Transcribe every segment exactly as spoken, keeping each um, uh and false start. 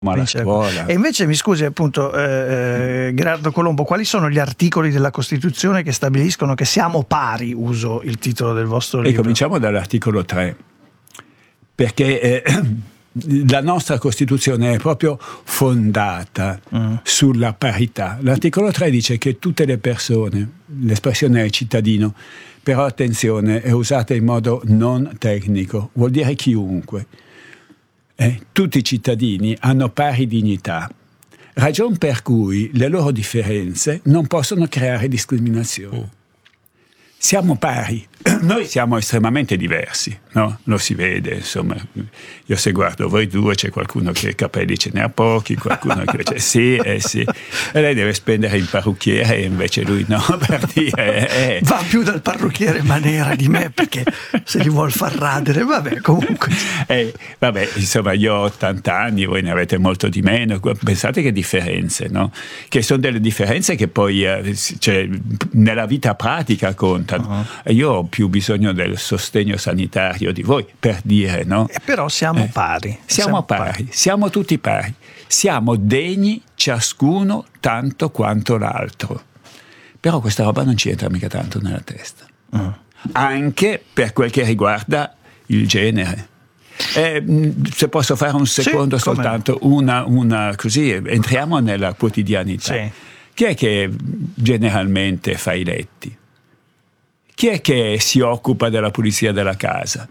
Ma la scuola. E invece mi scusi appunto eh, Gherardo Colombo, quali sono gli articoli della Costituzione che stabiliscono che siamo pari, uso il titolo del vostro libro? E cominciamo dall'articolo tre, perché eh, la nostra Costituzione è proprio fondata mm. sulla parità. L'articolo tre dice che tutte le persone, l'espressione è cittadino, però attenzione, è usata in modo non tecnico, vuol dire chiunque. Eh, tutti i cittadini hanno pari dignità, ragion per cui le loro differenze non possono creare discriminazioni. Mm. Siamo pari, noi siamo estremamente diversi, no? Lo si vede, insomma, io se guardo voi due c'è qualcuno che i capelli ce ne ha pochi, qualcuno che c'è sì, eh sì, e lei deve spendere il parrucchiere e invece lui no, per dire... Eh. Va più dal parrucchiere Manera di me perché se li vuol far radere, vabbè comunque... Eh, vabbè, insomma io ho ottanta anni, voi ne avete molto di meno, pensate che differenze, no? Che sono delle differenze che poi eh, cioè, nella vita pratica contano. Uh-huh. Io ho più bisogno del sostegno sanitario di voi, per dire, no? E però siamo eh, pari. Siamo, siamo pari, pari, siamo tutti pari. Siamo degni ciascuno tanto quanto l'altro. Però questa roba non ci entra mica tanto nella testa. Uh-huh. Anche per quel che riguarda il genere. Eh, se posso fare un secondo sì, soltanto, una, una così, entriamo nella quotidianità. Sì. Chi è che generalmente fa i letti? Chi è che si occupa della pulizia della casa?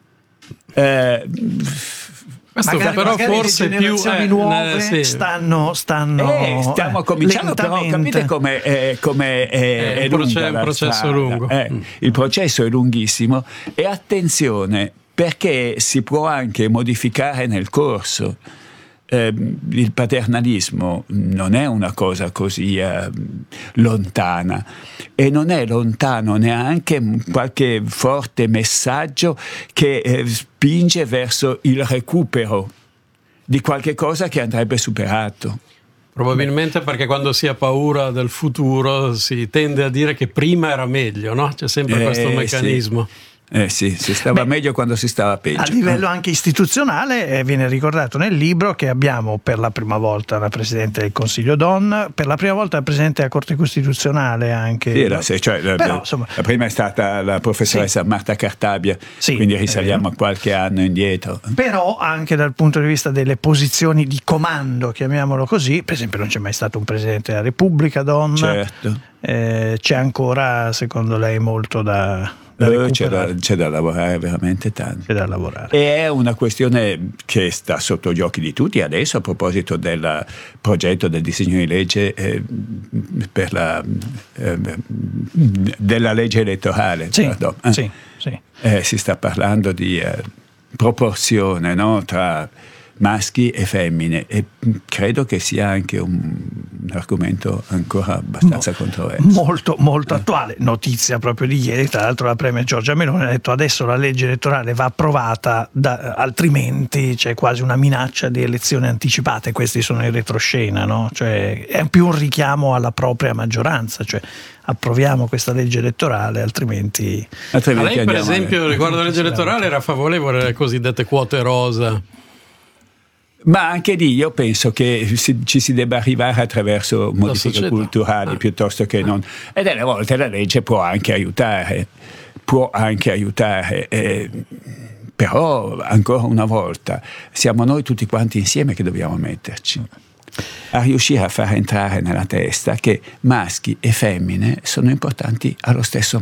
Eh, Questo magari, però magari forse le più generazioni eh, nuove eh, sì. stanno, stanno eh, stiamo eh, cominciando, lentamente. però capite come eh, come è, è, è lunga un la processo strada. lungo. Eh, mm. Il processo è lunghissimo e attenzione, perché si può anche modificare nel corso. Eh, il paternalismo non è una cosa così eh, lontana e non è lontano neanche qualche forte messaggio che eh, spinge verso il recupero di qualche cosa che andrebbe superato. Probabilmente perché quando si ha paura del futuro si tende a dire che prima era meglio, no? C'è sempre eh, questo meccanismo. Sì. Eh sì, si stava Beh, meglio quando si stava peggio. A livello anche istituzionale eh, viene ricordato nel libro che abbiamo per la prima volta la Presidente del Consiglio donna, per la prima volta la Presidente della Corte Costituzionale anche. Sì, la, cioè, la, Però, insomma, la prima è stata la professoressa sì. Marta Cartabia, sì, quindi risaliamo a qualche anno indietro. Però anche dal punto di vista delle posizioni di comando, chiamiamolo così, per esempio non c'è mai stato un Presidente della Repubblica donna. Certo. Eh, c'è ancora, secondo lei, molto da... C'è da, c'è da lavorare veramente tanto. C'è da lavorare. E è una questione che sta sotto gli occhi di tutti adesso a proposito del progetto del disegno di legge eh, per la eh, della legge elettorale. Sì, pardon, eh. sì, sì. Eh, si sta parlando di eh, proporzione, no, tra maschi e femmine e credo che sia anche un, un argomento ancora abbastanza Mo, controverso. Molto, molto eh. attuale. Notizia proprio di ieri, tra l'altro la Premier Giorgia Meloni ha detto adesso la legge elettorale va approvata, da, altrimenti c'è quasi una minaccia di elezioni anticipate. Questi sono in retroscena, no? Cioè, è più un richiamo alla propria maggioranza, cioè approviamo questa legge elettorale, altrimenti... altrimenti lei per esempio riguardo alla legge elettorale era favorevole alle cosiddette quote rosa? Ma anche lì io penso che si, ci si debba arrivare attraverso modifiche culturali ah. piuttosto che non. E delle volte la legge può anche aiutare, può anche aiutare. Eh, però ancora una volta siamo noi tutti quanti insieme che dobbiamo metterci a riuscire a far entrare nella testa che maschi e femmine sono importanti allo stesso modo.